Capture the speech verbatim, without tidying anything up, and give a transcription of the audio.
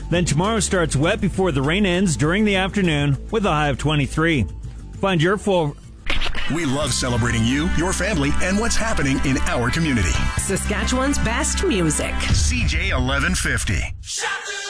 Then tomorrow starts wet before the rain ends during the afternoon with a high of twenty-three. Find your full... We love celebrating you, your family, and what's happening in our community. Saskatchewan's best music. C J eleven fifty.